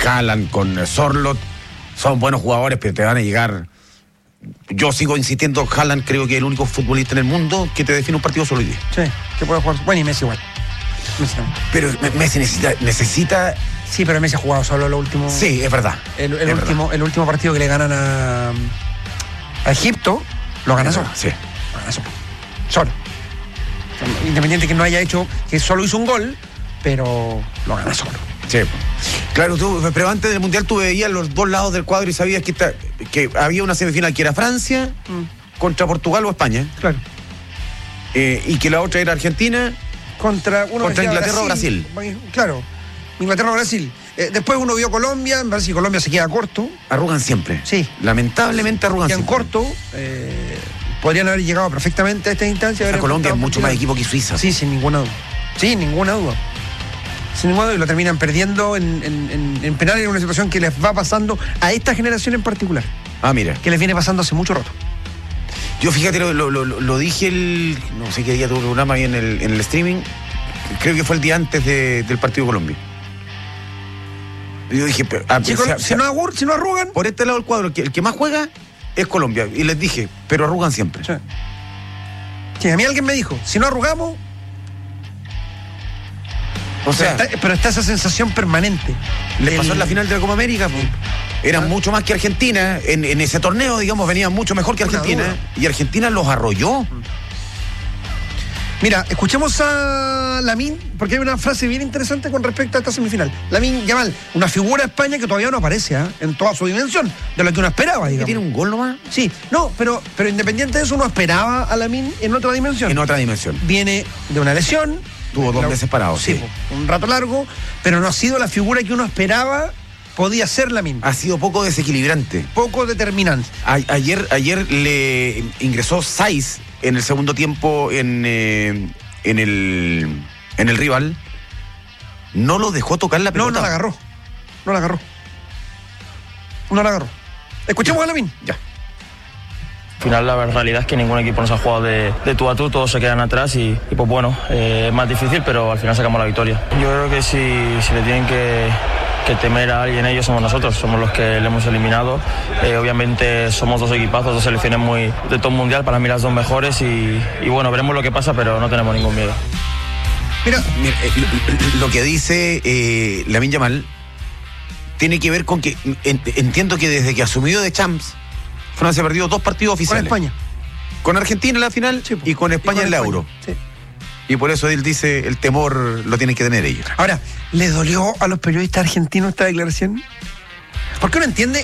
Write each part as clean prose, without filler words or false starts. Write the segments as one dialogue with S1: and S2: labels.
S1: Haaland, con Sorloth, son buenos jugadores, pero te van a llegar. Yo sigo insistiendo, Haaland creo que es el único futbolista en el mundo que te define un partido solo hoy día.
S2: Sí, que puede jugar. Bueno, y Messi igual.
S1: Pero Messi necesita.
S2: Sí, pero Messi ha jugado solo lo último.
S1: Sí, es verdad.
S2: El último partido que le ganan a Egipto, lo gana solo.
S1: Sí.
S2: Lo gana solo. Independiente que no haya hecho, que solo hizo un gol, pero lo gana solo.
S1: Sí. Claro, pero antes del Mundial tú veías los dos lados del cuadro y sabías que había una semifinal que era Francia contra Portugal o España.
S2: Claro.
S1: Y que la otra era Argentina contra Inglaterra o Brasil.
S2: Claro, Inglaterra o Brasil. Después uno vio Colombia, en Brasil Colombia se queda corto.
S1: Arrugan siempre.
S2: Sí.
S1: Lamentablemente arrugan
S2: siempre. Quedan corto. Podrían haber llegado perfectamente a esta instancia.
S1: Colombia es mucho más equipo que Suiza.
S2: Sí, sin ninguna duda. Sin ninguna duda, y lo terminan perdiendo en penales, en una situación que les va pasando a esta generación en particular.
S1: Ah, mira.
S2: Que les viene pasando hace mucho rato.
S1: Yo fíjate, lo dije no sé qué día tuve un programa ahí en el streaming, creo que fue el día antes del partido de Colombia. Yo dije, si no arrugan. Por este lado del cuadro, el que más juega es Colombia. Y les dije, pero arrugan siempre.
S2: Sí, a mí alguien me dijo, si no arrugamos.
S1: O sea,
S2: pero está esa sensación permanente.
S1: Les pasó en la final de la Copa América. Eran mucho más que Argentina. En ese torneo, digamos, venían mucho mejor que Argentina. Y Argentina los arrolló.
S2: Mira, escuchemos a Lamine, porque hay una frase bien interesante con respecto a esta semifinal. Lamine Yamal, una figura de España que todavía no aparece en toda su dimensión, de lo que uno esperaba, digamos.
S1: ¿Tiene un gol nomás?
S2: Sí, no, pero independiente de eso, uno esperaba a Lamine en otra dimensión.
S1: En otra dimensión.
S2: Viene de una lesión.
S1: Tuvo 2 meses parado.
S2: Sí, un rato largo, pero no ha sido la figura que uno esperaba podía ser Lamine.
S1: Ha sido poco desequilibrante.
S2: Poco determinante.
S1: Ayer le ingresó Saiz en el segundo tiempo en el rival. No lo dejó tocar la pelota.
S2: No la agarró. Escuchemos a Lamine.
S1: Ya.
S3: Al final la realidad es que ningún equipo nos ha jugado de tú a tú, todos se quedan atrás y pues bueno, es más difícil, pero al final sacamos la victoria. Yo creo que si le tienen que temer a alguien, ellos somos nosotros, somos los que le hemos eliminado. Obviamente somos dos equipazos, dos selecciones muy de top mundial, para mí las dos mejores y bueno, veremos lo que pasa, pero no tenemos ningún miedo.
S1: Mira, lo que dice Lamine Yamal tiene que ver con que entiendo que desde que asumió de Champs, Francia ha perdido 2 partidos oficiales.
S2: Con España.
S1: Con Argentina en la final y con España en la Euro.
S2: Sí.
S1: Y por eso él dice, el temor lo tienen que tener ellos.
S2: Ahora, ¿le dolió a los periodistas argentinos esta declaración? Porque uno entiende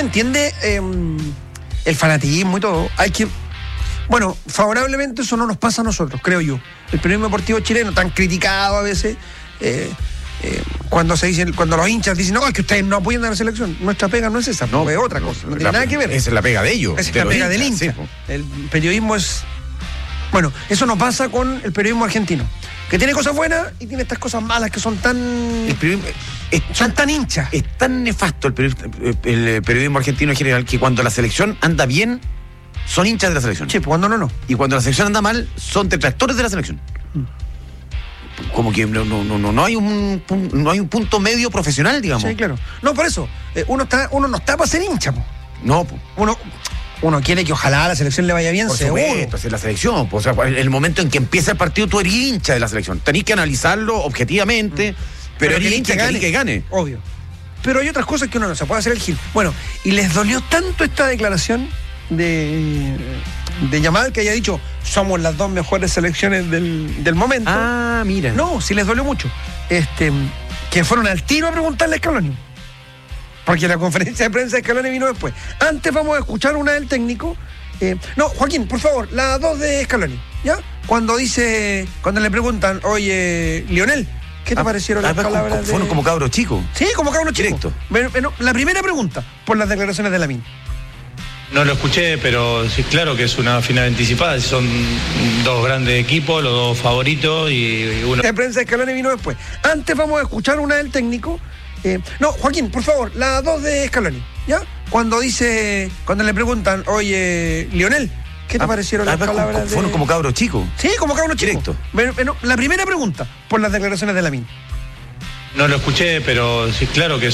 S2: el fanatismo y todo. Bueno, favorablemente eso no nos pasa a nosotros, creo yo. El periodismo deportivo chileno, tan criticado a veces, cuando los hinchas dicen, no, es que ustedes no apoyan a la selección. Nuestra pega no es esa, no, es otra cosa, no tiene nada que ver.
S1: Esa es la pega de ellos.
S2: Esa es la pega del hincha. Sí. El periodismo es... Bueno, eso no pasa con el periodismo argentino, que tiene cosas buenas y tiene estas cosas malas que son tan... son tan hinchas.
S1: Es tan nefasto el periodismo argentino en general que cuando la selección anda bien, son hinchas de la selección.
S2: Sí, pues cuando no.
S1: Y cuando la selección anda mal, son detractores de la selección. Como que no hay un punto medio profesional, digamos.
S2: Sí, claro. No, por eso, uno no está para ser hincha, po.
S1: No, po.
S2: Uno quiere que ojalá a la selección le vaya bien,
S1: por
S2: seguro.
S1: Supuesto, es la selección. O sea, el momento en que empieza el partido, tú eres hincha de la selección. Tenés que analizarlo objetivamente, pero eres hincha que gane.
S2: Obvio. Pero hay otras cosas que uno no se puede hacer el gil. Bueno, y les dolió tanto esta declaración de Yamal que haya dicho, somos las 2 mejores selecciones del momento.
S1: Ah, mira.
S2: No, sí les dolió mucho. Que fueron al tiro a preguntarle a Scaloni. Porque la conferencia de prensa de Scaloni vino después. Antes vamos a escuchar una del técnico. No, Joaquín, por favor, la 2 de Scaloni, ¿ya? Cuando le preguntan, oye, Lionel, ¿qué te parecieron las palabras de...?
S1: Fueron como cabros chicos.
S2: Sí, como cabros chicos.
S1: Directo.
S2: Bueno, la primera pregunta, por las declaraciones de Lamine.
S4: No lo escuché, pero sí, claro que es una final anticipada. Son 2 grandes equipos, los 2 favoritos y uno...
S2: La prensa de Scaloni vino después. Antes vamos a escuchar una del técnico. No, Joaquín, por favor, la 2 de Scaloni, ¿ya? Cuando le preguntan, oye, Lionel, ¿qué te parecieron las palabras de...?
S1: Fueron como cabros chicos.
S2: Sí, como cabros chicos.
S1: Directo.
S2: Bueno, la primera pregunta, por las declaraciones de Lamine.
S4: No lo escuché, pero sí, claro que es